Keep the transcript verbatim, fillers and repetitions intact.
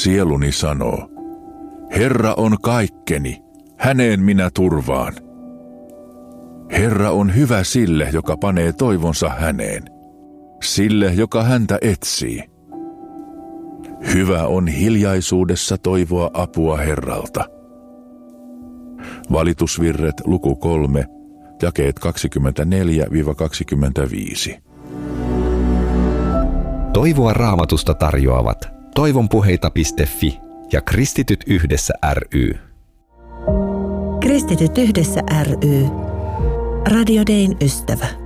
Sieluni sanoo, Herra on kaikkeni, häneen minä turvaan. Herra on hyvä sille, joka panee toivonsa häneen, sille, joka häntä etsii. Hyvä on hiljaisuudessa toivoa apua Herralta. Valitusvirret luku kolme, jakeet kaksikymmentäneljä kaksikymmentäviisi. Toivoa Raamatusta tarjoavat toivonpuheita piste fi ja Kristityt yhdessä ry. Kristityt yhdessä ry. Radio Dayn ystävä.